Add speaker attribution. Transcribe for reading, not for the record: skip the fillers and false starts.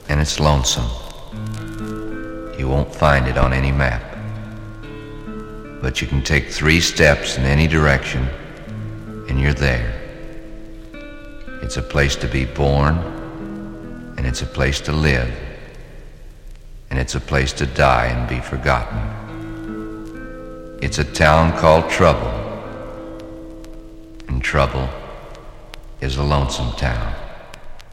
Speaker 1: and it's lonesome. You won't find it on any map. But you can take 3 steps in any direction, and you're there. It's a place to be born, and it's a place to live, and it's a place to die and be forgotten. It's a town called Trouble, and Trouble is a lonesome town.